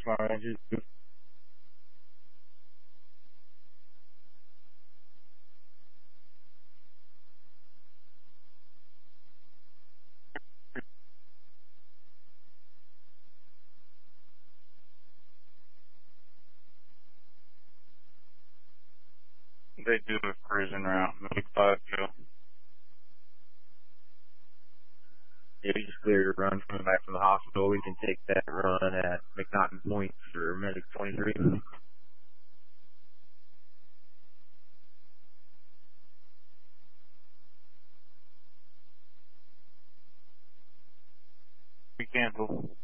far as you do. They do a cruising route, maybe 5 2. Yeah, you just clear your run coming back from the hospital. We can take that run at McNaughton Point for Medic 23. We cancel.